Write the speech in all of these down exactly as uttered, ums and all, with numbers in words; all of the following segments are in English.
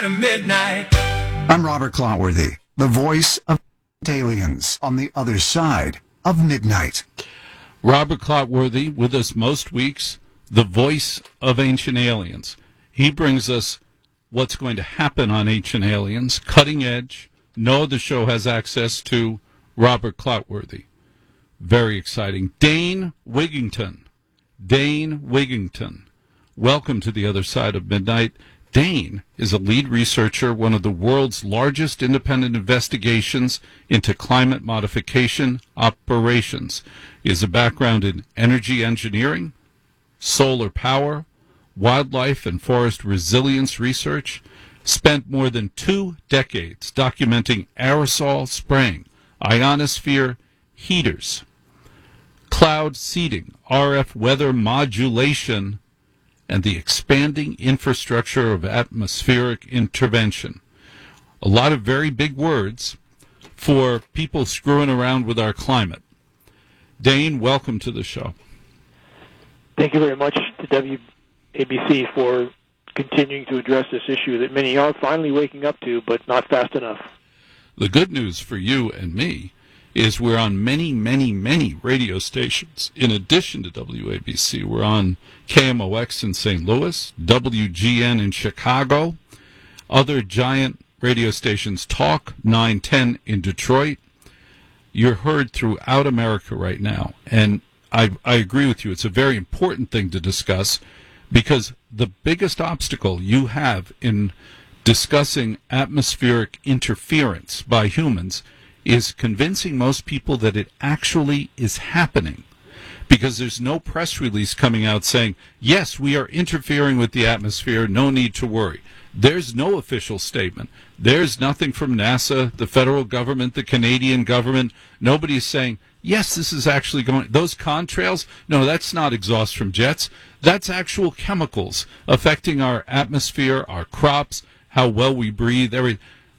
Midnight. I'm Robert Clotworthy, the voice of aliens on the other side of midnight. Robert Clotworthy with us most weeks, the voice of Ancient Aliens. He brings us what's going to happen on Ancient Aliens, cutting edge. No other show has access to Robert Clotworthy. Very exciting. Dane Wigington. Dane Wigington. Welcome to the other side of midnight. Dane is a lead researcher, one of the world's largest independent investigations into climate modification operations. He has a background in energy engineering, solar power, wildlife and forest resilience research, spent more than two decades documenting aerosol spraying, ionosphere heaters, cloud seeding, R F weather modulation, and the expanding infrastructure of atmospheric intervention. A lot of very big words for people screwing around with our climate. Dane, welcome to the show. Thank you very much to W A B C for continuing to address this issue that many are finally waking up to, but not fast enough. The good news for you and me is we're on many, many, many radio stations. In addition to W A B C, we're on K M O X in Saint Louis, W G N in Chicago, other giant radio stations, Talk nine ten in Detroit. You're heard throughout America right now, and I, I agree with you. It's a very important thing to discuss because the biggest obstacle you have in discussing atmospheric interference by humans is convincing most people that it actually is happening, because there's no press release coming out saying, yes, we are interfering with the atmosphere, no need to worry. There's no official statement. There's nothing from NASA, the federal government, the Canadian government. Nobody's saying, yes, this is actually going. Those contrails, no, that's not exhaust from jets. That's actual chemicals affecting our atmosphere, our crops, how well we breathe, everything.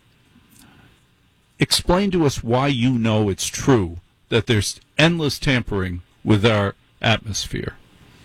Explain to us why you know it's true that there's endless tampering with our atmosphere.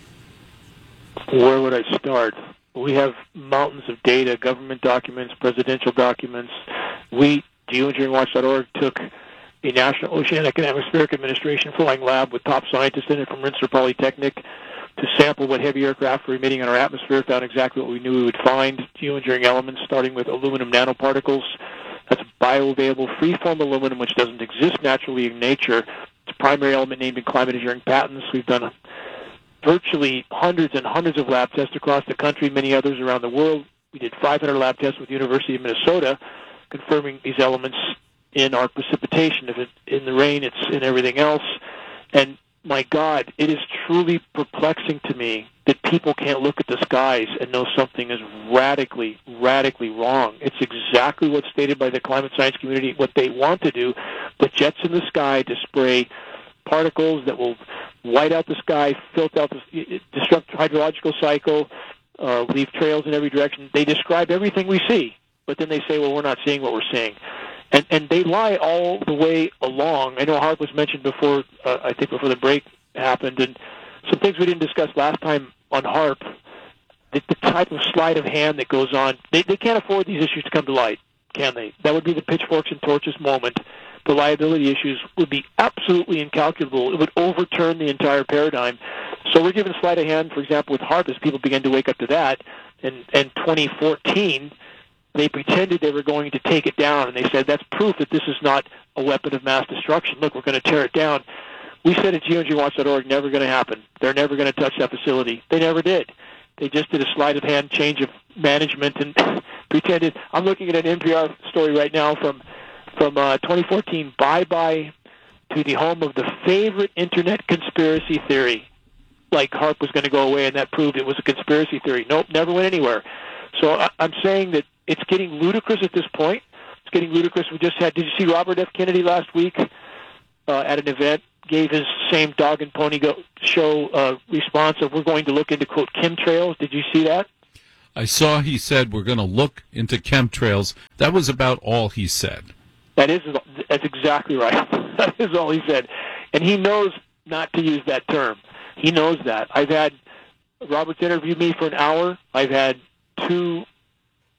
Where would I start? We have mountains of data, government documents, presidential documents. We, geoengineering watch dot org, took a National Oceanic and Atmospheric Administration flying lab with top scientists in it from Rensselaer Polytechnic to sample what heavy aircraft were emitting on our atmosphere, found exactly what we knew we would find, geoengineering elements starting with aluminum nanoparticles. That's bioavailable free-form aluminum, which doesn't exist naturally in nature. It's a primary element named in climate engineering patents. We've done virtually hundreds and hundreds of lab tests across the country, many others around the world. We did five hundred lab tests with the University of Minnesota, confirming these elements in our precipitation. If it's in the rain, it's in everything else. And my God, it is truly perplexing to me that people can't look at the skies and know something is radically, radically wrong. It's exactly what's stated by the climate science community, what they want to do, put jets in the sky to spray particles that will white out the sky, filter out the, disrupt the hydrological cycle, uh, leave trails in every direction. They describe everything we see, but then they say, well, we're not seeing what we're seeing. And and they lie all the way along. I know HAARP was mentioned before, uh, I think before the break happened, and some things we didn't discuss last time on HAARP, the, the type of sleight of hand that goes on. They, they can't afford these issues to come to light, can they? That would be the pitchforks and torches moment. The liability issues would be absolutely incalculable. It would overturn the entire paradigm. So we're given sleight of hand, for example, with HAARP, as people begin to wake up to that. And in twenty fourteen, they pretended they were going to take it down, and they said that's proof that this is not a weapon of mass destruction. Look, we're going to tear it down. We said at geoengineering watch dot org, never going to happen. They're never going to touch that facility. They never did. They just did a sleight of hand change of management and pretended. I'm looking at an N P R story right now from from uh, twenty fourteen, bye-bye to the home of the favorite internet conspiracy theory. Like HAARP was going to go away, and that proved it was a conspiracy theory. Nope, never went anywhere. So I, I'm saying that it's getting ludicrous at this point. It's getting ludicrous. We just had, did you see Robert F. Kennedy last week uh, at an event, gave his same dog and pony go show uh, response of we're going to look into, quote, chemtrails. Did you see that? I saw he said we're going to look into chemtrails. That was about all he said. That is, that's exactly right. That is all he said. And he knows not to use that term. He knows that. I've had, Robert's interviewed me for an hour. I've had two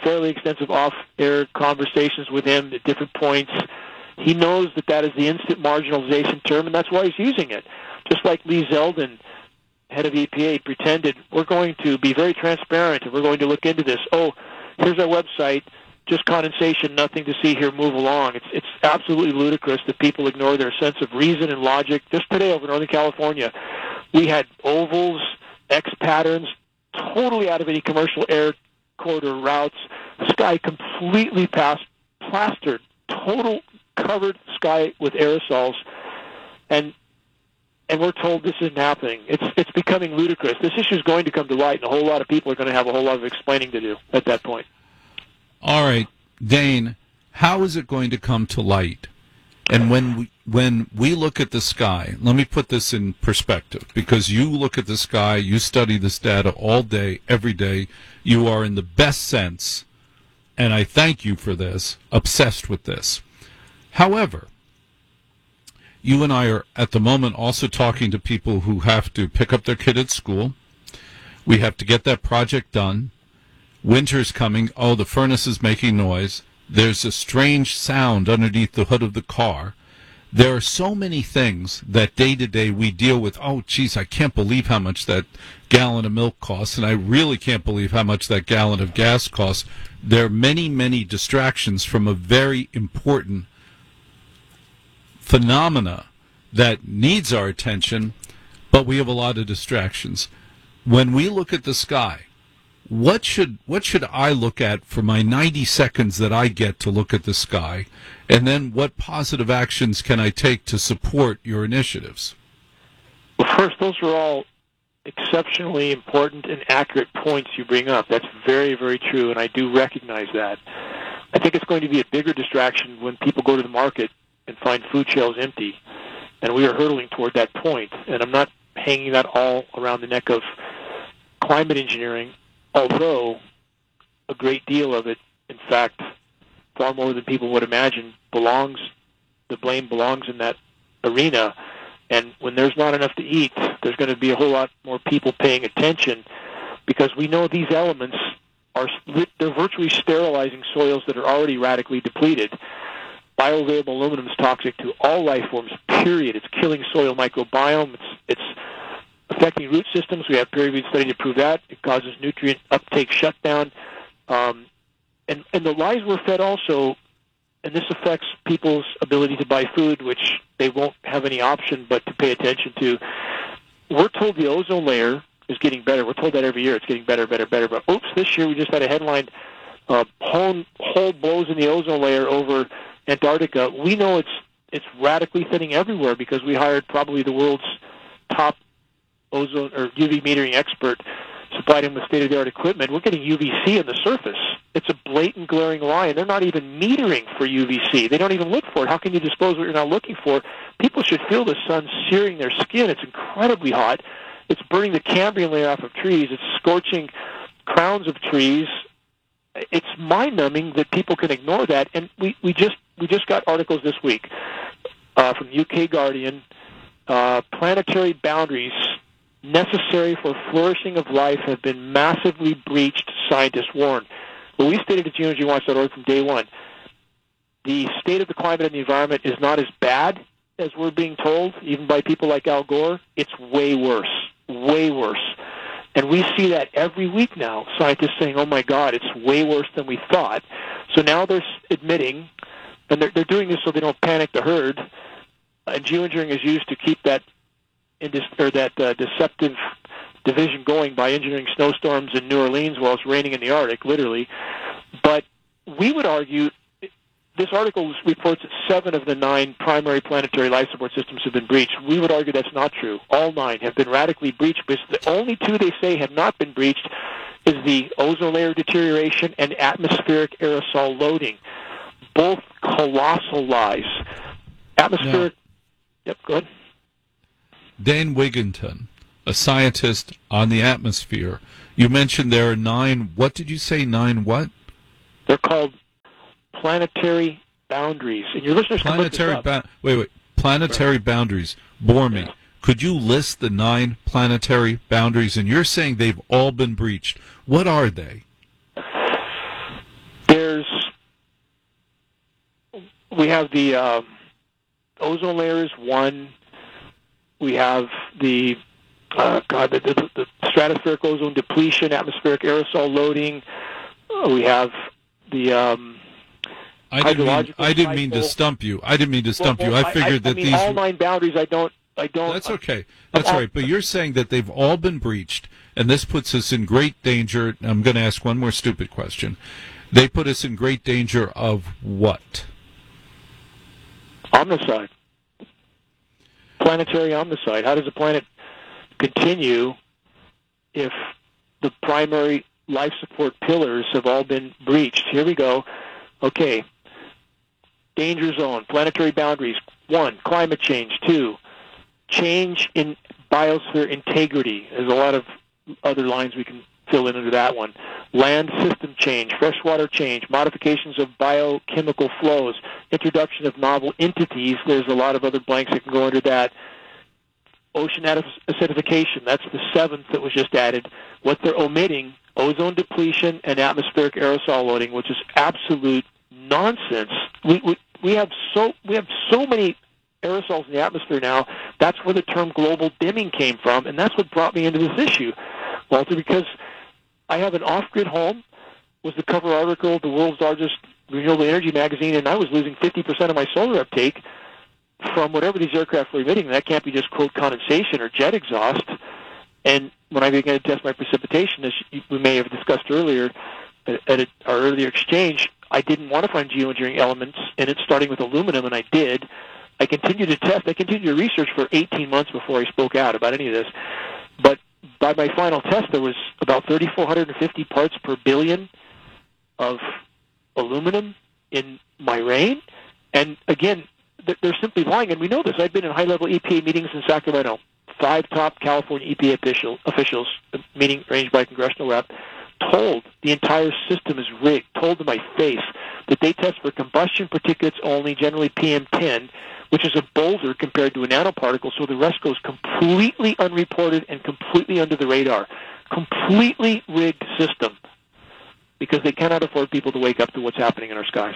fairly extensive off-air conversations with him at different points. He knows that that is the instant marginalization term, and that's why he's using it. Just like Lee Zeldin, head of E P A, pretended, we're going to be very transparent and we're going to look into this. Oh, here's our website, just condensation, nothing to see here, move along. It's it's absolutely ludicrous that people ignore their sense of reason and logic. Just today over Northern California, we had ovals, X patterns, totally out of any commercial air corridor routes. The sky completely past, plastered, total covered sky with aerosols, and and we're told this isn't happening. It's it's becoming ludicrous. This issue is going to come to light, and a whole lot of people are going to have a whole lot of explaining to do at that point. All right, Dane, how is it going to come to light? And when we, when we look at the sky, let me put this in perspective, because you look at the sky, you study this data all day, every day. You are, in the best sense, and I thank you for this, obsessed with this. However, you and I are at the moment also talking to people who have to pick up their kid at school. We have to get that project done. Winter's coming. Oh, the furnace is making noise. There's a strange sound underneath the hood of the car. There are so many things that day to day we deal with. Oh, geez, I can't believe how much that gallon of milk costs, and I really can't believe how much that gallon of gas costs. There are many, many distractions from a very important phenomena that needs our attention, but we have a lot of distractions. When we look at the sky, What should what should I look at for my ninety seconds that I get to look at the sky? And then what positive actions can I take to support your initiatives? Well, first, those are all exceptionally important and accurate points you bring up. That's very, very true, and I do recognize that. I think it's going to be a bigger distraction when people go to the market and find food shelves empty, and we are hurtling toward that point. And I'm not hanging that all around the neck of climate engineering, although a great deal of it, in fact, far more than people would imagine, belongs, the blame belongs in that arena. And when there's not enough to eat, there's going to be a whole lot more people paying attention, because we know these elements are, they're virtually sterilizing soils that are already radically depleted. Bioavailable aluminum is toxic to all life forms, period. It's killing soil microbiome. It's, it's affecting root systems. We have peer-reviewed study to prove that. It causes nutrient uptake shutdown. Um, and, and the lies we're fed also, and this affects people's ability to buy food, which they won't have any option but to pay attention to. We're told the ozone layer is getting better. We're told that every year it's getting better, better, better. But oops, this year we just had a headline, uh, whole, whole blows in the ozone layer over Antarctica. We know it's it's radically thinning everywhere because we hired probably the world's top ozone or U V metering expert, supplied him with state-of-the-art equipment. We're getting U V C on the surface. It's a blatant, glaring lie, and they're not even metering for U V C. They don't even look for it. How can you disclose what you're not looking for? People should feel the sun searing their skin. It's incredibly hot. It's burning the Cambrian layer off of trees. It's scorching crowns of trees. It's mind-numbing that people can ignore that. And we, we just we just got articles this week uh, from U K Guardian. Uh, planetary boundaries necessary for flourishing of life have been massively breached, scientists warn. Well, we stated at geoenergy watch dot org from day one, the state of the climate and the environment is not as bad as we're being told, even by people like Al Gore. It's way worse, way worse. And we see that every week now, scientists saying, oh my God, it's way worse than we thought. So now they're admitting, and they're, they're doing this so they don't panic the herd, and geoengineering is used to keep that indis- or that uh, deceptive division going by engineering snowstorms in New Orleans while it's raining in the Arctic, literally. But we would argue, this article reports that seven of the nine primary planetary life support systems have been breached. We would argue that's not true. All nine have been radically breached, but the only two they say have not been breached is the ozone layer deterioration and atmospheric aerosol loading. Both colossal lies. Atmospheric... Yeah. Yep, go ahead. Dane Wigington, a scientist on the atmosphere. You mentioned there are nine, what did you say, nine what? They're called planetary boundaries. And your listeners planetary can look this up. Ba- wait, wait. Planetary right. boundaries. Bore me. Yeah. Could you list the nine planetary boundaries? And you're saying they've all been breached. What are they? layers. We have the uh, ozone layer is one. We have the uh, God, the, the, the stratospheric ozone depletion, atmospheric aerosol loading. Uh, we have the um, I didn't mean, hydrological I didn't mean to cycle. stump you. I didn't mean to stump Well, you. well, I figured I, I that mean, these. all nine boundaries. I don't. I don't. That's okay. That's all right. But you're saying that they've all been breached, and this puts us in great danger. I'm going to ask one more stupid question. They put us in great danger of what? Omnicide. Planetary omnicide. How does a planet continue if the primary life support pillars have all been breached? Here we go. Okay. Danger zone, planetary boundaries. One, climate change. Two, change in biosphere integrity. There's a lot of other lines we can fill in under that one. Land system change, freshwater change, modifications of biochemical flows, introduction of novel entities. There's a lot of other blanks that can go under that. Ocean acidification, that's the seventh that was just added. What they're omitting, ozone depletion and atmospheric aerosol loading, which is absolute nonsense. We, we, we have so we have so many aerosols in the atmosphere now. That's where the term global dimming came from, and that's what brought me into this issue, Walter, because I have an off-grid home, was the cover article of the world's largest renewable energy magazine, and I was losing fifty percent of my solar uptake from whatever these aircraft were emitting. That can't be just, quote, condensation or jet exhaust. And when I began to test my precipitation, as we may have discussed earlier at, at our earlier exchange, I didn't want to find geoengineering elements in it, starting with aluminum, and I did. I continued to test. I continued to research for eighteen months before I spoke out about any of this. But by my final test, there was about three thousand four hundred fifty parts per billion of aluminum in my rain. And again, they're simply lying, and we know this. I've been in high-level E P A meetings in Sacramento. Five top California E P A official, officials, the meeting arranged by a congressional rep, told the entire system is rigged, told to my face that they test for combustion particulates only, generally P M ten, which is a boulder compared to a nanoparticle, so the rest goes completely unreported and completely under the radar. Completely rigged system, because they cannot afford people to wake up to what's happening in our skies.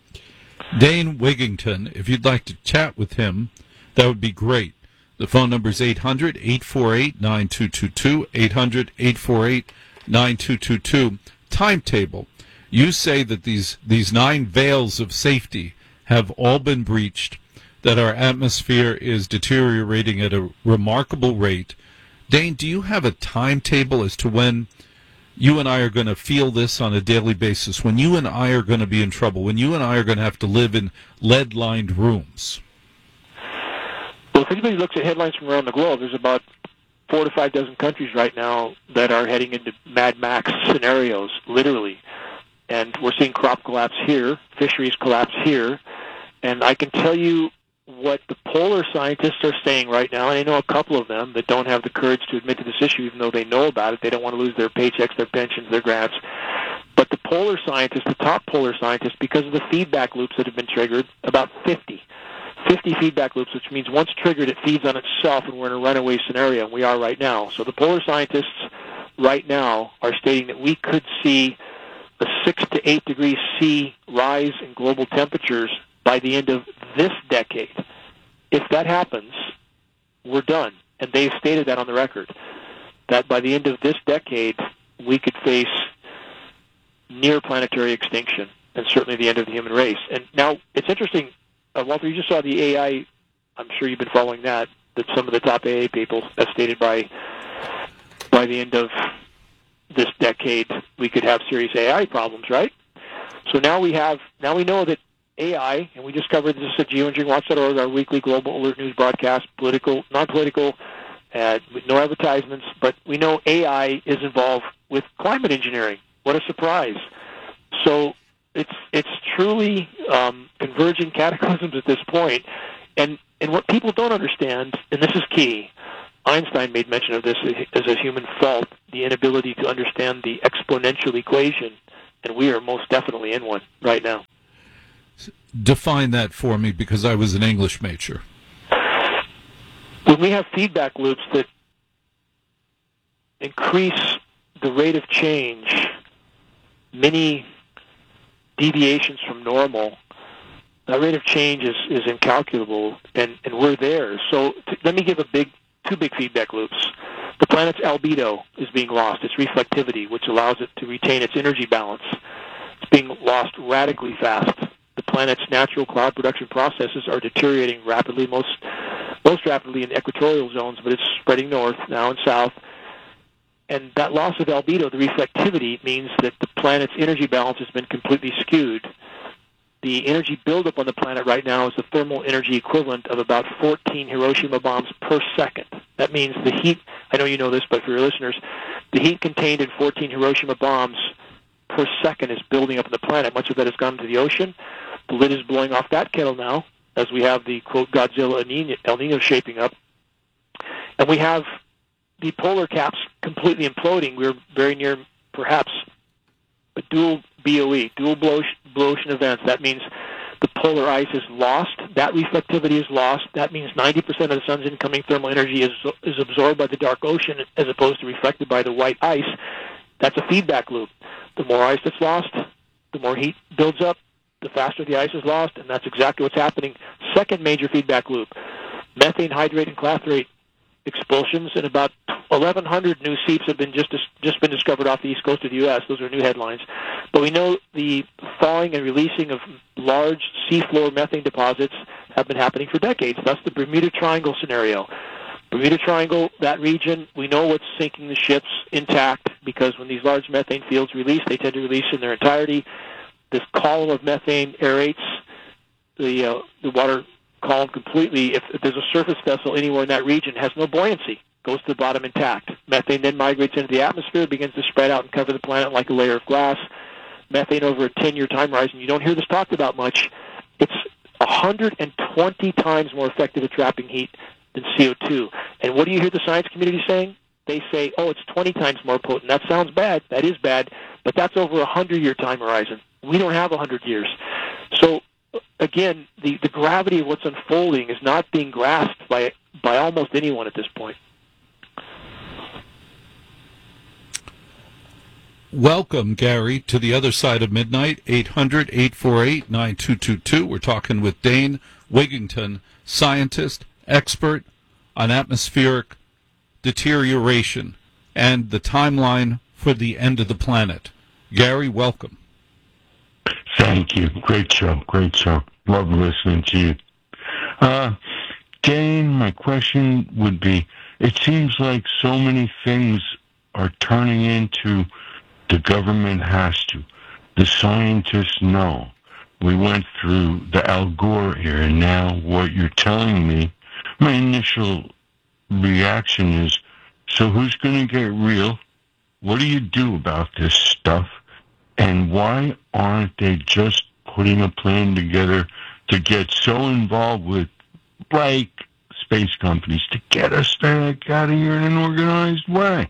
Dane Wigington, if you'd like to chat with him, that would be great. The phone number is eight hundred, eight four eight, nine two two two, eight hundred, eight four eight, nine two two two. Timetable. You say that these, these nine veils of safety have all been breached, that our atmosphere is deteriorating at a remarkable rate. Dane, do you have a timetable as to when you and I are going to feel this on a daily basis, when you and I are going to be in trouble, when you and I are going to have to live in lead-lined rooms? Well, if anybody looks at headlines from around the globe, there's about four to five dozen countries right now that are heading into Mad Max scenarios, literally. And we're seeing crop collapse here, fisheries collapse here. And I can tell you what the polar scientists are saying right now, and I know a couple of them that don't have the courage to admit to this issue, even though they know about it. They don't want to lose their paychecks, their pensions, their grants. But the polar scientists, the top polar scientists, because of the feedback loops that have been triggered, about fifty, fifty feedback loops, which means once triggered, it feeds on itself, and we're in a runaway scenario, and we are right now. So the polar scientists right now are stating that we could see a six to eight degrees C rise in global temperatures by the end of this decade. If that happens, we're done. And they've stated that on the record, that by the end of this decade, we could face near planetary extinction, and certainly the end of the human race. And now, it's interesting, uh, Walter, you just saw the A I, I'm sure you've been following that, that some of the top A I people have stated by, by the end of this decade, we could have serious A I problems, right? So now we have, now we know that A I, and we just covered this at geoengineering watch dot org, our weekly global alert news broadcast, political, non-political, uh, with no advertisements, but we know A I is involved with climate engineering. What a surprise. So it's it's truly um, converging cataclysms at this point. And, and what people don't understand, and this is key, Einstein made mention of this as a human fault, the inability to understand the exponential equation, and we are most definitely in one right now. Define that for me, because I was an English major. When we have feedback loops that increase the rate of change many deviations from normal, that rate of change is, is incalculable, and, and we're there. So t- let me give a big, two big feedback loops. The planet's albedo is being lost, its reflectivity, which allows it to retain its energy balance. It's being lost radically fast. The planet's natural cloud production processes are deteriorating rapidly, most most rapidly in equatorial zones, but it's spreading north, now and south. And that loss of albedo, the reflectivity, means that the planet's energy balance has been completely skewed. The energy buildup on the planet right now is the thermal energy equivalent of about fourteen Hiroshima bombs per second. That means the heat, I know you know this, but for your listeners, the heat contained in fourteen Hiroshima bombs per second is building up on the planet. Much of that has gone into the ocean. The lid is blowing off that kettle now, as we have the, quote, Godzilla El Nino, El Nino shaping up. And we have the polar caps completely imploding. We're very near, perhaps, a dual B O E, dual blow ocean events. That means the polar ice is lost. That reflectivity is lost. That means ninety percent of the sun's incoming thermal energy is, is absorbed by the dark ocean as opposed to reflected by the white ice. That's a feedback loop. The more ice that's lost, the more heat builds up, the faster the ice is lost, and that's exactly what's happening. Second major feedback loop, methane hydrate and clathrate expulsions, and about eleven hundred new seeps have been just just been discovered off the east coast of the U S Those are new headlines. But we know the thawing and releasing of large seafloor methane deposits have been happening for decades. That's the Bermuda Triangle scenario. Bermuda Triangle, that region, we know what's sinking the ships intact, because when these large methane fields release, they tend to release in their entirety. This column of methane aerates the uh, the water column completely. If, if there's a surface vessel anywhere in that region, it has no buoyancy, goes to the bottom intact. Methane then migrates into the atmosphere, begins to spread out and cover the planet like a layer of glass. Methane over a ten-year time horizon, you don't hear this talked about much. It's one hundred twenty times more effective at trapping heat than C O two. And what do you hear the science community saying? They say, oh, it's twenty times more potent. That sounds bad. That is bad. But that's over a hundred-year time horizon. We don't have one hundred years. So, again, the, the gravity of what's unfolding is not being grasped by by almost anyone at this point. Welcome, Gary, to the other side of midnight, eight hundred, eight four eight, nine two two two. We're talking with Dane Wigington, scientist, expert on atmospheric deterioration and the timeline for the end of the planet. Gary, welcome. Thank you. Great show. Great show. Love listening to you. Uh, Dane, my question would be, it seems like so many things are turning into the government has to. The scientists know. We went through the Al Gore era, and now what you're telling me, my initial reaction is, so who's going to get real? What do you do about this stuff? And why aren't they just putting a plan together to get so involved with, like, space companies to get us the heck out of here in an organized way?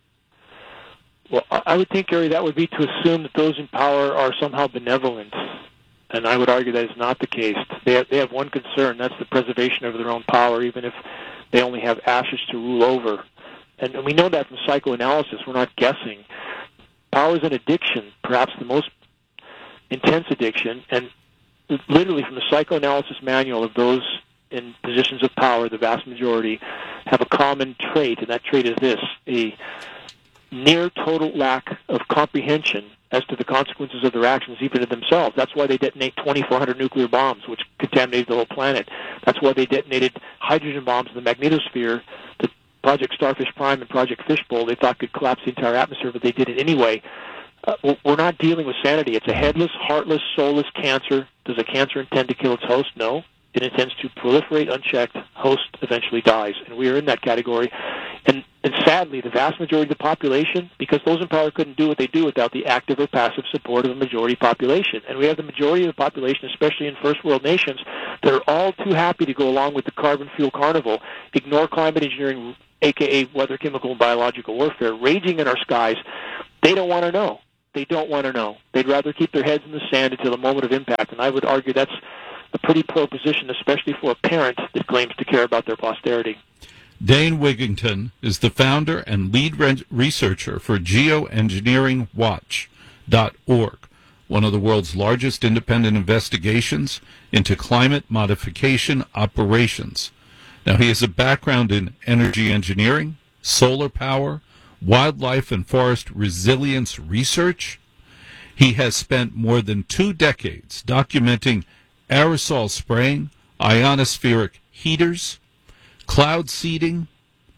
Well, I would think, Gary, that would be to assume that those in power are somehow benevolent. And I would argue that is not the case. They have, they have one concern, that's the preservation of their own power, even if they only have ashes to rule over. And, and we know that from psychoanalysis. We're not guessing. Power is an addiction, perhaps the most intense addiction. And literally from the psychoanalysis manual of those in positions of power, the vast majority have a common trait, and that trait is this, a near total lack of comprehension as to the consequences of their actions, even to themselves. That's why they detonate twenty-four hundred nuclear bombs, which contaminated the whole planet. That's why they detonated hydrogen bombs in the magnetosphere that Project Starfish Prime and Project Fishbowl they thought could collapse the entire atmosphere, but they did it anyway. Uh, we're not dealing with sanity. It's a headless, heartless, soulless cancer. Does a cancer intend to kill its host? No. It intends to proliferate unchecked. Host eventually dies, and we are in that category. And, and sadly, the vast majority of the population, because those in power couldn't do what they do without the active or passive support of a majority population. And we have the majority of the population, especially in first world nations, that are all too happy to go along with the carbon fuel carnival, ignore climate engineering, a k a weather, chemical, and biological warfare, raging in our skies. They don't want to know. They don't want to know. They'd rather keep their heads in the sand until the moment of impact. And I would argue that's a pretty poor position, especially for a parent that claims to care about their posterity. Dane Wigington is the founder and lead re- researcher for geoengineering watch dot org. one of the world's largest independent investigations into climate modification operations. Now, he has a background in energy engineering, solar power, wildlife and forest resilience research. He has spent more than two decades documenting aerosol spraying, ionospheric heaters, cloud seeding,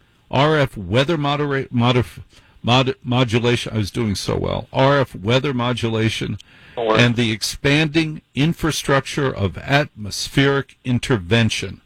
R F weather modera- modif- mod- modulation. I was doing so well. R F weather modulation, and the expanding infrastructure of atmospheric intervention.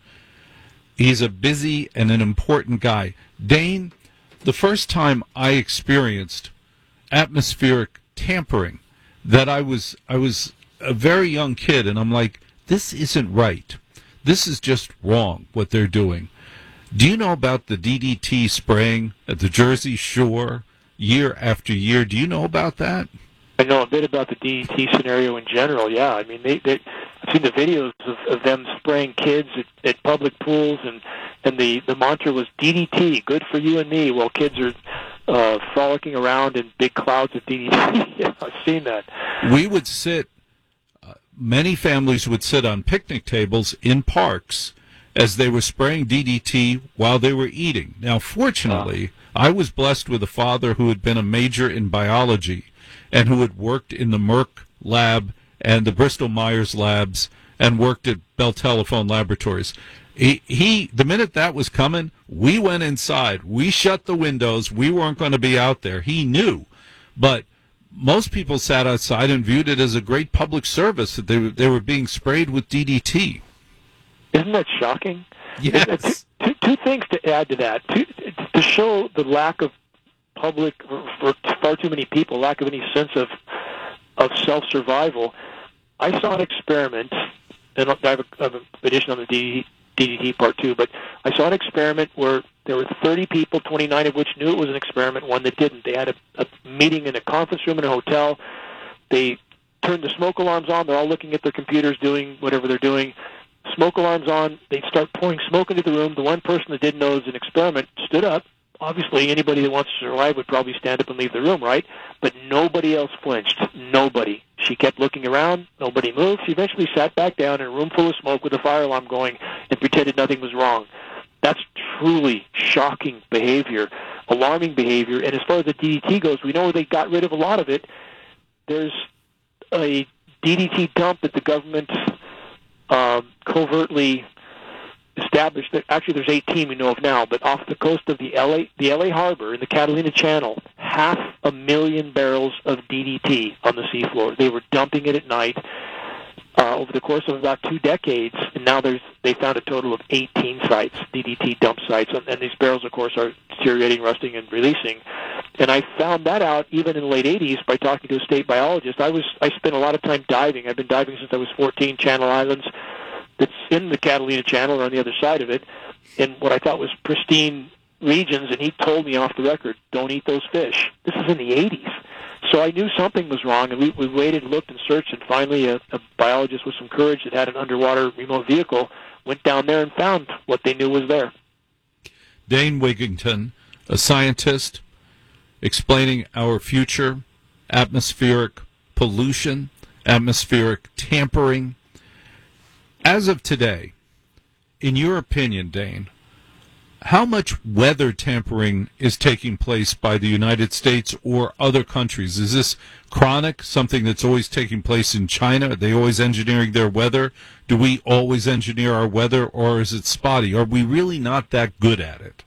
He's a busy and an important guy. Dane, the first time I experienced atmospheric tampering, that I was I was a very young kid, and I'm like, this isn't right. This is just wrong, what they're doing. Do you know about the D D T spraying at the Jersey Shore year after year? Do you know about that? I know a bit about the D D T scenario in general, yeah. I mean, they, they, I've seen the videos of, of them spraying kids at, at public pools, and, and the, the mantra was D D T, good for you and me, while kids are uh, frolicking around in big clouds of D D T. Yeah, I've seen that. We would sit, uh, many families would sit on picnic tables in parks as they were spraying D D T while they were eating. Now, fortunately, I was blessed with a father who had been a major in biology and who had worked in the Merck lab and the Bristol Myers labs and worked at Bell Telephone Laboratories. He, he, the minute that was coming, we went inside. We shut the windows. We weren't going to be out there. He knew. But most people sat outside and viewed it as a great public service that they, they were being sprayed with D D T. Isn't that shocking? Yes. Two, two, two things to add to that. Two, to show the lack of public, for far too many people, lack of any sense of of self-survival. I saw an experiment, and I have, a, I have an addition on the D D T part two, but I saw an experiment where there were thirty people, twenty-nine of which knew it was an experiment, one that didn't. They had a, a meeting in a conference room in a hotel. They turned the smoke alarms on. They're all looking at their computers, doing whatever they're doing. Smoke alarms on. They'd start pouring smoke into the room. The one person that didn't know it was an experiment stood up. Obviously, anybody that wants to survive would probably stand up and leave the room, right? But nobody else flinched. Nobody. She kept looking around. Nobody moved. She eventually sat back down in a room full of smoke with a fire alarm going and pretended nothing was wrong. That's truly shocking behavior, alarming behavior. And as far as the D D T goes, we know they got rid of a lot of it. There's a D D T dump that the government um, covertly established. That actually, there's eighteen we know of now, but off the coast of the L A, the L A Harbor in the Catalina Channel, half a million barrels of D D T on the seafloor. They were dumping it at night uh, over the course of about two decades, and now there's they found a total of eighteen sites, D D T dump sites, and, and these barrels, of course, are deteriorating, rusting, and releasing. And I found that out even in the late eighties by talking to a state biologist. I was I spent a lot of time diving. I've been diving since I was fourteen, Channel Islands. That's in the Catalina Channel or on the other side of it, in what I thought was pristine regions, and he told me off the record, don't eat those fish. This is in the eighties. So I knew something was wrong, and we, we waited, looked, and searched, and finally a, a biologist with some courage that had an underwater remote vehicle went down there and found what they knew was there. Dane Wigington, a scientist explaining our future, atmospheric pollution, atmospheric tampering. As of today, in your opinion, Dane, how much weather tampering is taking place by the United States or other countries? Is this chronic, something that's always taking place in China? Are they always engineering their weather? Do we always engineer our weather, or is it spotty? Are we really not that good at it?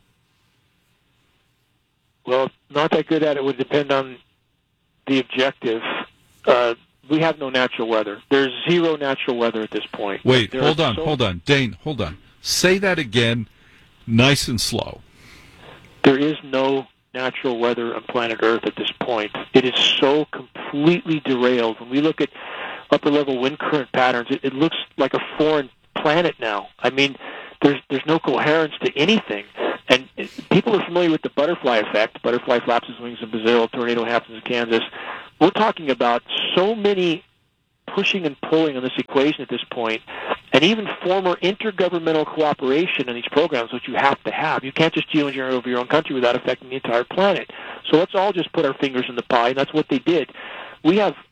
Well, not that good at it would depend on the objective. Uh, we have no natural weather. There's zero natural weather at this point. Wait, there hold on, so hold on. Dane, hold on. Say that again, nice and slow. There is no natural weather on planet Earth at this point. It is so completely derailed. When we look at upper-level wind current patterns, it, it looks like a foreign planet now. I mean, there's there's no coherence to anything. And it, people are familiar with the butterfly effect. Butterfly flaps its wings in Brazil, tornado happens in Kansas. We're talking about so many pushing and pulling on this equation at this point, and even former intergovernmental cooperation in these programs, which you have to have. You can't just geoengineer over your own country without affecting the entire planet. So let's all just put our fingers in the pie, and that's what they did. We have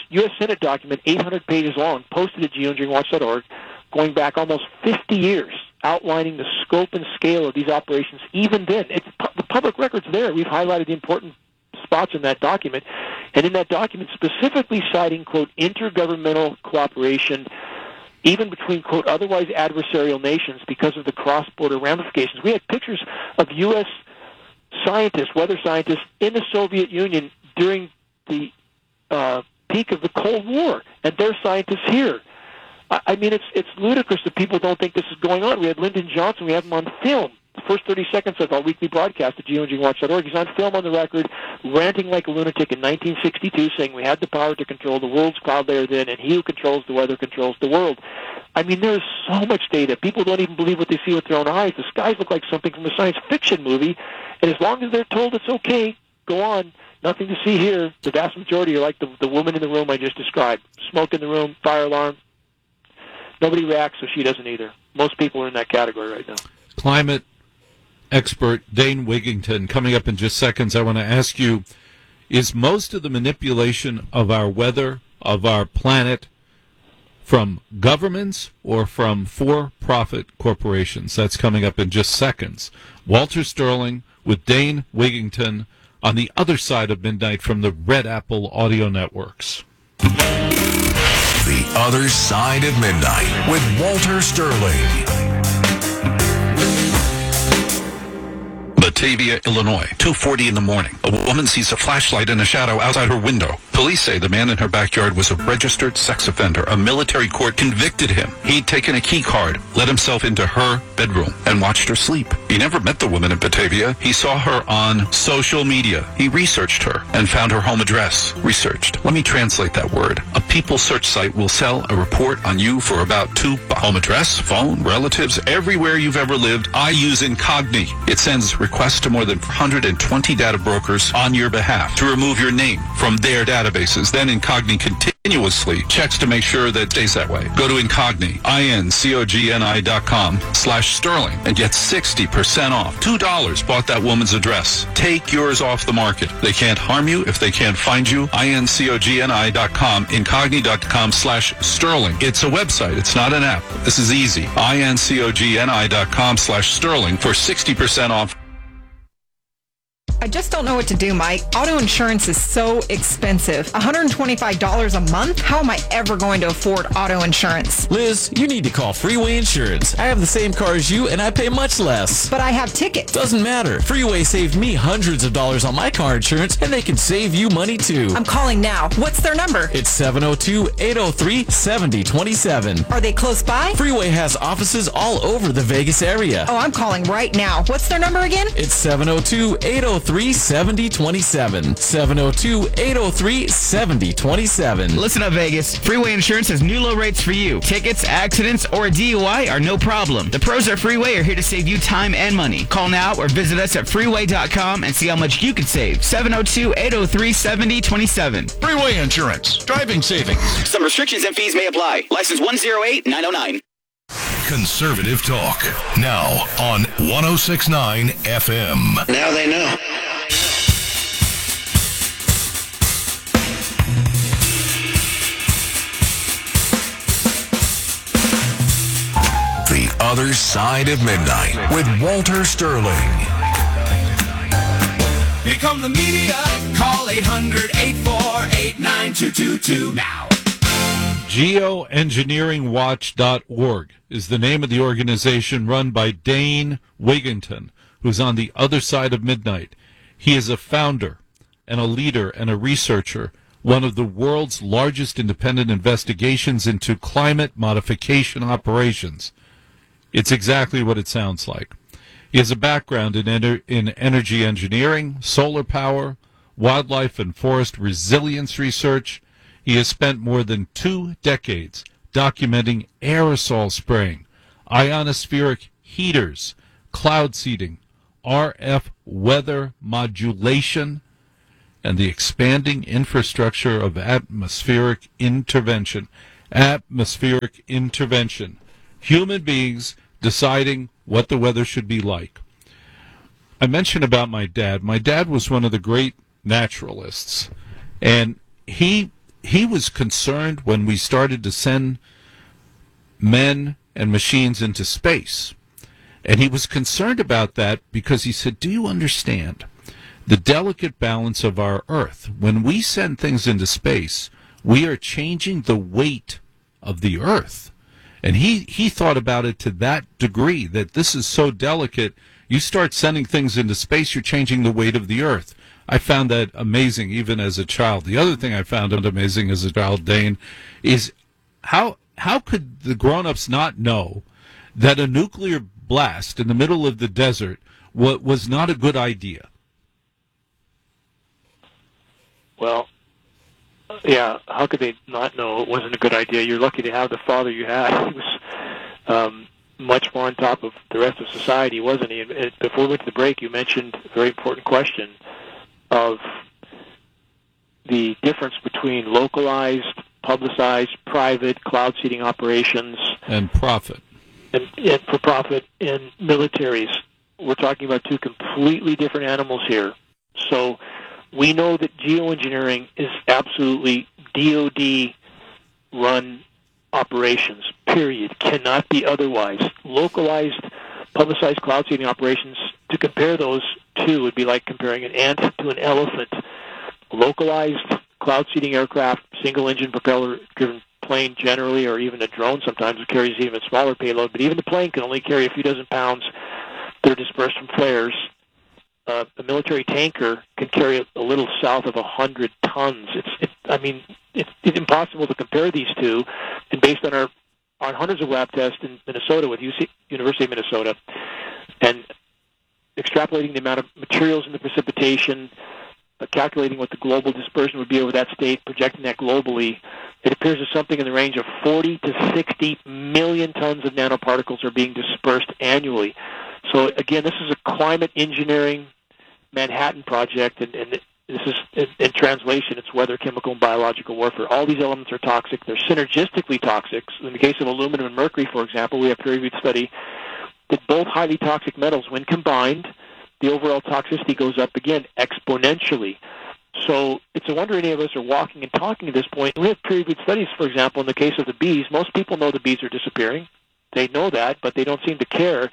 U S Senate document, eight hundred pages long, posted at geoengineering watch dot org, going back almost fifty years, outlining the scope and scale of these operations. Even then, it's, the public record's there. We've highlighted the important spots in that document, and in that document specifically citing, quote, intergovernmental cooperation, even between, quote, otherwise adversarial nations because of the cross-border ramifications. We had pictures of U S scientists, weather scientists, in the Soviet Union during the uh, peak of the Cold War, and their scientists here. I, I mean, it's it's ludicrous that people don't think this is going on. We had Lyndon Johnson, we have him on film. The first thirty seconds of our weekly broadcast at geoengineering watch dot org, he's on film on the record, ranting like a lunatic in nineteen sixty-two, saying we had the power to control the world's cloud layer then, and he who controls the weather controls the world. I mean, there's so much data. People don't even believe what they see with their own eyes. The skies look like something from a science fiction movie, and as long as they're told it's okay, go on. Nothing to see here. The vast majority are like the, the woman in the room I just described. Smoke in the room, fire alarm. Nobody reacts, so she doesn't either. Most people are in that category right now. Climate expert Dane Wigington, coming up in just seconds. I want to ask you, is most of the manipulation of our weather, of our planet, from governments or from for-profit corporations? That's coming up in just seconds. Walter Sterling with Dane Wigington on the other side of midnight from the Red Apple Audio Networks. The Other Side of Midnight with Walter Sterling. Batavia, Illinois, two forty in the morning. A woman sees a flashlight in a shadow outside her window. Police say the man in her backyard was a registered sex offender. A military court convicted him. He'd taken a key card, let himself into her bedroom, and watched her sleep. He never met the woman in Batavia. He saw her on social media. He researched her and found her home address. Researched. Let me translate that word. A people search site will sell a report on you for about two bucks. Home address, phone, relatives, everywhere you've ever lived. I use Incogni. It sends requests to more than four hundred twenty data brokers on your behalf to remove your name from their databases. Then Incogni continuously checks to make sure that it stays that way. Go to Incogni, I N C O G N I dot com slash Sterling and get sixty percent off. two dollars bought that woman's address. Take yours off the market. They can't harm you if they can't find you. I N C O G N I dot com, Incogni dot com slash Sterling. It's a website. It's not an app. This is easy. I N C O G N I dot com slash Sterling for sixty percent off. I just don't know what to do, Mike. Auto insurance is so expensive. one hundred twenty-five dollars a month? How am I ever going to afford auto insurance? Liz, you need to call Freeway Insurance. I have the same car as you, and I pay much less. But I have tickets. Doesn't matter. Freeway saved me hundreds of dollars on my car insurance, and they can save you money, too. I'm calling now. What's their number? It's seven oh two, eight oh three, seven oh two seven. Are they close by? Freeway has offices all over the Vegas area. Oh, I'm calling right now. What's their number again? It's seven oh two, eight oh three, seven oh two seven. seven oh two, eight oh three, seven oh two seven. Listen up, Vegas. Freeway Insurance has new low rates for you. Tickets, accidents, or a D U I are no problem. The pros at Freeway are here to save you time and money. Call now or visit us at freeway dot com and see how much you could save. seven oh two, eight oh three, seven oh two seven. Freeway Insurance. Driving savings. Some restrictions and fees may apply. License one oh eight nine oh nine. Conservative talk. Now on one oh six point nine F M. Now they know. The Other Side of Midnight with Walter Sterling. Here come the media. Call eight hundred, eight four eight, nine two two two now. geoengineering watch dot org is the name of the organization run by Dane Wigington, who's on the other side of midnight. He is a founder and a leader and a researcher, one of the world's largest independent investigations into climate modification operations. It's exactly what it sounds like. He has a background in, ener- in energy engineering, solar power, wildlife and forest resilience research. He has spent more than two decades documenting aerosol spraying, ionospheric heaters, cloud seeding, R F weather modulation, and the expanding infrastructure of atmospheric intervention. Atmospheric intervention. Human beings deciding what the weather should be like. I mentioned about my dad. My dad was one of the great naturalists, and he he was concerned when we started to send men and machines into space. And he was concerned about that because he said, do you understand the delicate balance of our Earth? When we send things into space, we are changing the weight of the Earth. And he, he thought about it to that degree, that this is so delicate. You start sending things into space, you're changing the weight of the Earth. I found that amazing even as a child. The other thing I found amazing as a child, Dane, is how how could the grown-ups not know that a nuclear blast in the middle of the desert wa- was not a good idea? Well, yeah, how could they not know it wasn't a good idea? You're lucky to have the father you had. He was um, much more on top of the rest of society, wasn't he? And, and before we went to the break, you mentioned a very important question of the difference between localized, publicized, private cloud seeding operations and profit, and, and for profit in militaries. We're talking about two completely different animals here. So we know that geoengineering is absolutely D O D-run operations, period. Cannot be otherwise. Localized, publicized cloud seeding operations, to compare those two would be like comparing an ant to an elephant. Localized cloud seeding aircraft, single-engine propeller-driven plane generally, or even a drone sometimes, carries even smaller payload, but even the plane can only carry a few dozen pounds. They're dispersed from flares. Uh, a military tanker can carry a, a little south of one hundred tons. It's, it, I mean, it's, it's impossible to compare these two. And based on our on hundreds of lab tests in Minnesota with U C, University of Minnesota, and extrapolating the amount of materials in the precipitation, uh, calculating what the global dispersion would be over that state, projecting that globally, it appears that something in the range of forty to sixty million tons of nanoparticles are being dispersed annually. So again, this is a climate engineering Manhattan Project, and, and this is, in, in translation, it's weather, chemical, and biological warfare. All these elements are toxic. They're synergistically toxic. In the case of aluminum and mercury, for example, we have peer-reviewed study that both highly toxic metals, when combined, the overall toxicity goes up again exponentially. So it's a wonder any of us are walking and talking at this point. We have peer-reviewed studies, for example, in the case of the bees. Most people know the bees are disappearing. They know that, but they don't seem to care.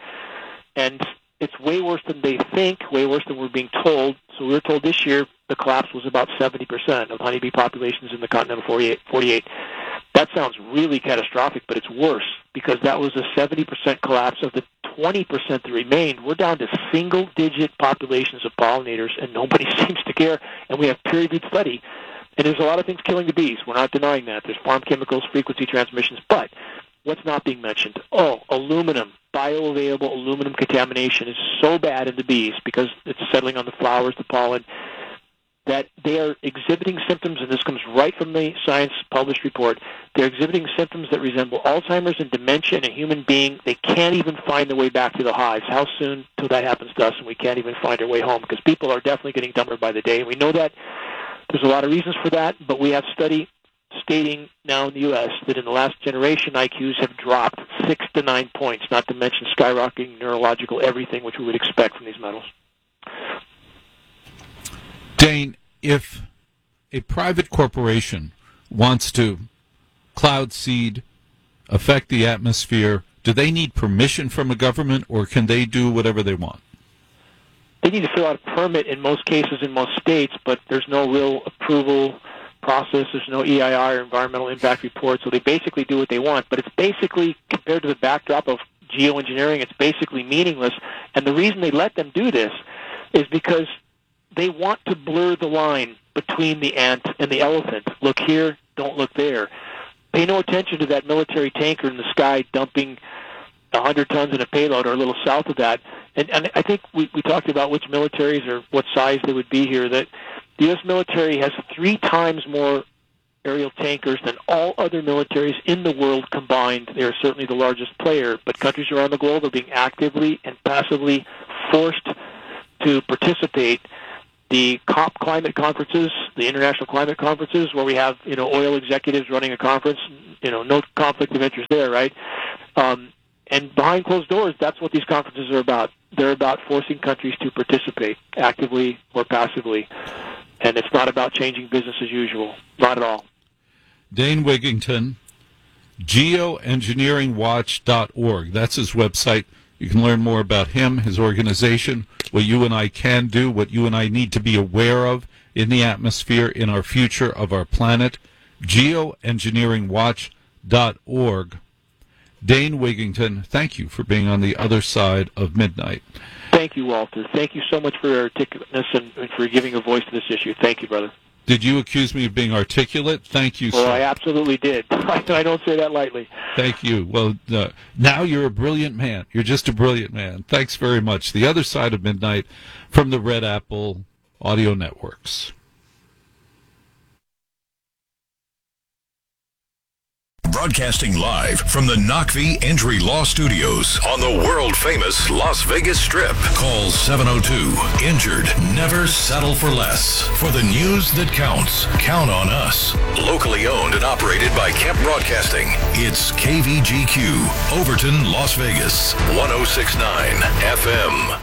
And it's way worse than they think, way worse than we're being told. So we were told this year the collapse was about seventy percent of honeybee populations in the continental forty-eight. That sounds really catastrophic, but it's worse because that was a seventy percent collapse of the twenty percent that remained. We're down to single-digit populations of pollinators, and nobody seems to care. And we have peer-reviewed study. And there's a lot of things killing the bees. We're not denying that. There's farm chemicals, frequency transmissions. But what's not being mentioned? Oh, aluminum. Bioavailable aluminum contamination is so bad in the bees because it's settling on the flowers, the pollen, that they are exhibiting symptoms, and this comes right from the Science published report. They're exhibiting symptoms that resemble Alzheimer's and dementia in a human being. They can't even find their way back to the hives. How soon till that happens to us and we can't even find our way home? Because people are definitely getting dumber by the day. And we know that there's a lot of reasons for that, but we have study stating now in the U S that in the last generation I Qs have dropped six to nine points, not to mention skyrocketing neurological everything which we would expect from these metals. Dane, if a private corporation wants to cloud seed, affect the atmosphere, do they need permission from a government, or can they do whatever they want? They need to fill out a permit in most cases in most states, but there's no real approval process. There's no E I R, environmental impact report, so they basically do what they want. But it's basically, compared to the backdrop of geoengineering, it's basically meaningless. And the reason they let them do this is because they want to blur the line between the ant and the elephant. Look here, don't look there. Pay no attention to that military tanker in the sky dumping one hundred tons in a payload or a little south of that. And, and I think we, we talked about which militaries or what size they would be here, that the U S military has three times more aerial tankers than all other militaries in the world combined. They are certainly the largest player, but countries around the globe are being actively and passively forced to participate. The COP climate conferences, the international climate conferences, where we have, you know, oil executives running a conference, you know, no conflict of interest there, right? Um, and behind closed doors, that's what these conferences are about. They're about forcing countries to participate actively or passively. And it's not about changing business as usual. Not at all. Dane Wigington, geoengineering watch dot org. That's his website. You can learn more about him, his organization, what you and I can do, what you and I need to be aware of in the atmosphere, in our future of our planet. geoengineering watch dot org. Dane Wigington, thank you for being on the other side of midnight. Thank you, Walter. Thank you so much for your articulateness and, and for giving a voice to this issue. Thank you, brother. Did you accuse me of being articulate? Thank you, well, sir. Well, I absolutely did. I don't say that lightly. Thank you. Well, uh, now you're a brilliant man. You're just a brilliant man. Thanks very much. The Other Side of Midnight from the Red Apple Audio Networks. Broadcasting live from the Knockvie Injury Law Studios on the world-famous Las Vegas Strip. Call seven oh two, injured. Never settle for less. For the news that counts, count on us. Locally owned and operated by Kemp Broadcasting. It's K V G Q, Overton, Las Vegas, one oh six point nine F M.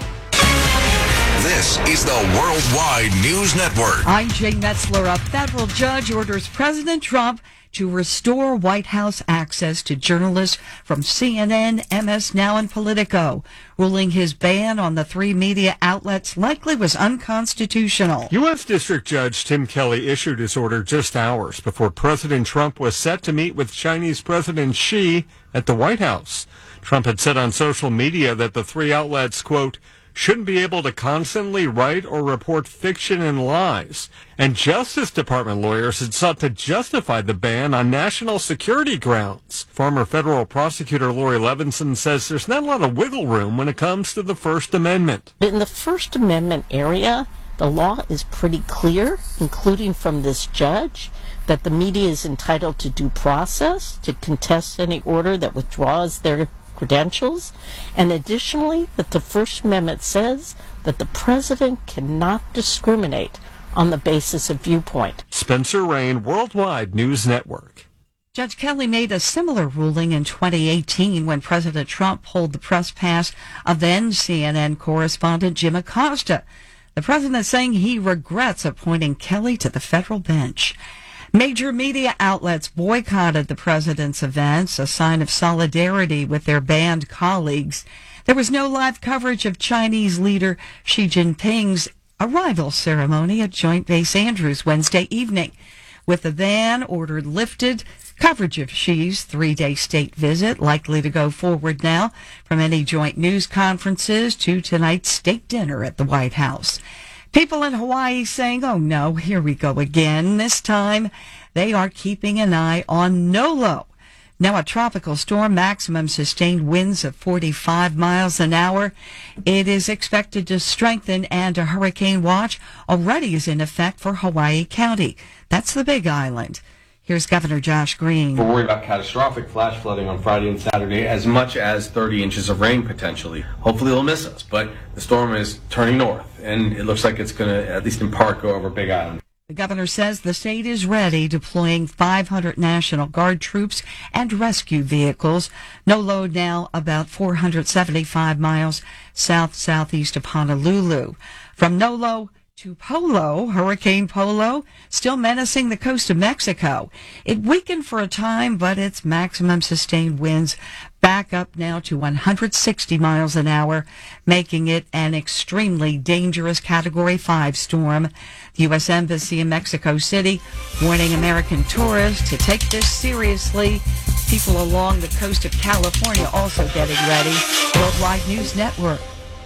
This is the Worldwide News Network. I'm Jay Metzler. A federal judge orders President Trump to restore White House access to journalists from C N N, M S Now, and Politico, ruling his ban on the three media outlets likely was unconstitutional. U S District Judge Tim Kelly issued his order just hours before President Trump was set to meet with Chinese President Xi at the White House. Trump had said on social media that the three outlets, quote, shouldn't be able to constantly write or report fiction and lies. And Justice Department lawyers had sought to justify the ban on national security grounds. Former federal prosecutor Lori Levinson says there's not a lot of wiggle room when it comes to the First Amendment. In the First Amendment area, the law is pretty clear, including from this judge, that the media is entitled to due process, to contest any order that withdraws their credentials, and additionally that the First Amendment says that the president cannot discriminate on the basis of viewpoint. Spencer Rain, Worldwide News Network. Judge Kelly made a similar ruling in twenty eighteen when President Trump pulled the press pass of then C N N correspondent Jim Acosta. The president saying he regrets appointing Kelly to the federal bench. Major media outlets boycotted the president's events, a sign of solidarity with their banned colleagues. There was no live coverage of Chinese leader Xi Jinping's arrival ceremony at Joint Base Andrews Wednesday evening. With the ban ordered lifted, coverage of Xi's three-day state visit likely to go forward now, from any joint news conferences to tonight's state dinner at the White House. People in Hawaii saying, oh no, here we go again. This time, they are keeping an eye on Nolo. Now a tropical storm, maximum sustained winds of forty-five miles an hour. It is expected to strengthen, and a hurricane watch already is in effect for Hawaii County. That's the Big Island. Here's Governor Josh Green. We're worried about catastrophic flash flooding on Friday and Saturday, as much as thirty inches of rain potentially. Hopefully they'll miss us, but the storm is turning north, and it looks like it's going to, at least in part, go over Big Island. The governor says the state is ready, deploying five hundred National Guard troops and rescue vehicles. Nolo now about four hundred seventy-five miles south-southeast of Honolulu. From Nolo to Polo, Hurricane Polo, still menacing the coast of Mexico. It weakened for a time, but its maximum sustained winds back up now to one hundred sixty miles an hour, making it an extremely dangerous Category five storm. The U S Embassy in Mexico City warning American tourists to take this seriously. People along the coast of California also getting ready. Worldwide News Network.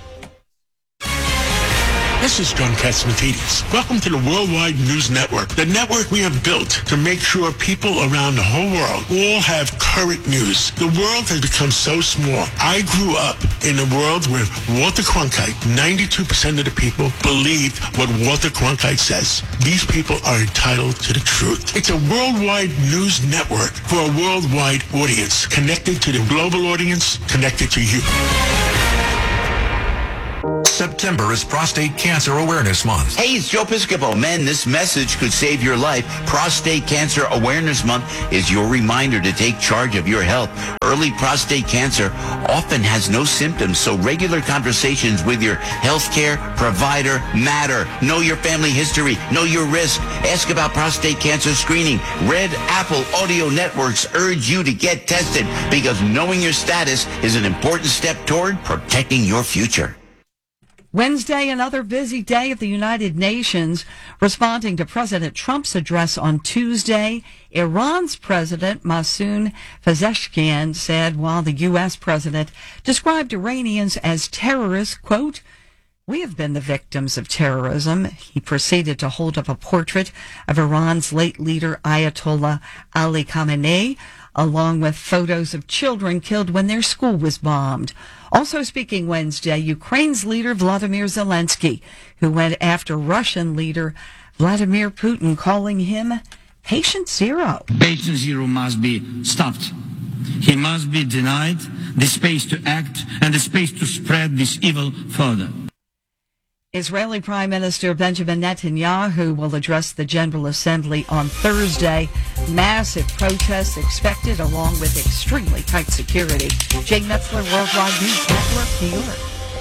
This is John Catsimatidis. Welcome to the Worldwide News Network, the network we have built to make sure people around the whole world all have current news. The world has become so small. I grew up in a world where Walter Cronkite, ninety-two percent of the people believed what Walter Cronkite says. These people are entitled to the truth. It's a worldwide news network for a worldwide audience, connected to the global audience, connected to you. September is Prostate Cancer Awareness Month. Hey, it's Joe Piscopo. Men, this message could save your life. Prostate Cancer Awareness Month is your reminder to take charge of your health. Early prostate cancer often has no symptoms, so regular conversations with your healthcare provider matter. Know your family history. Know your risk. Ask about prostate cancer screening. Red Apple Audio Networks urge you to get tested because knowing your status is an important step toward protecting your future. Wednesday, another busy day at the United Nations. Responding to President Trump's address on Tuesday, Iran's President Masoud Pezeshkian said while the U S president described Iranians as terrorists, quote, "We have been the victims of terrorism." He proceeded to hold up a portrait of Iran's late leader Ayatollah Ali Khamenei, along with photos of children killed when their school was bombed. Also speaking Wednesday, Ukraine's leader Vladimir Zelensky, who went after Russian leader Vladimir Putin, calling him patient zero. Patient zero must be stopped. He must be denied the space to act and the space to spread this evil further. Israeli Prime Minister Benjamin Netanyahu will address the General Assembly on Thursday. Massive protests expected along with extremely tight security. Jane Metzler, Worldwide News Network, New York.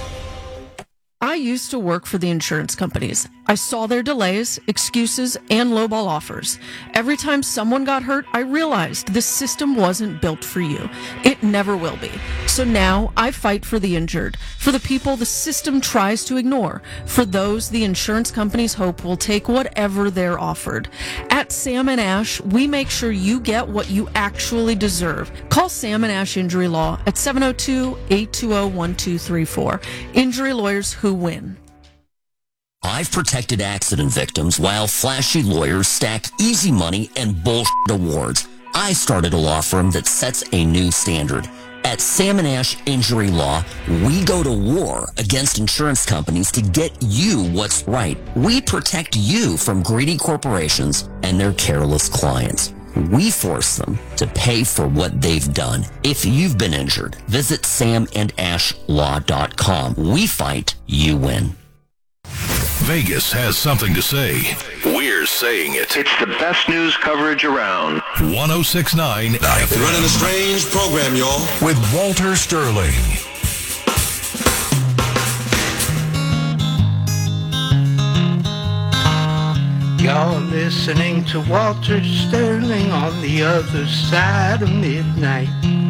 I used to work for the insurance companies. I saw their delays, excuses, and lowball offers. Every time someone got hurt, I realized this system wasn't built for you. It never will be. So now I fight for the injured, for the people the system tries to ignore, for those the insurance companies hope will take whatever they're offered. At Sam and Ash, we make sure you get what you actually deserve. Call Sam and Ash Injury Law at seven oh two, eight two oh, one two three four. Injury lawyers who win. I've protected accident victims while flashy lawyers stack easy money and bullshit awards. I started a law firm that sets a new standard. At Sam and Ash Injury Law, we go to war against insurance companies to get you what's right. We protect you from greedy corporations and their careless clients. We force them to pay for what they've done. If you've been injured, visit sam and ash law dot com. We fight, you win. Vegas has something to say. We're saying it. It's the best news coverage around. one oh six point nine F M. We're running a strange program, y'all. With Walter Sterling. You're listening to Walter Sterling on the other side of midnight.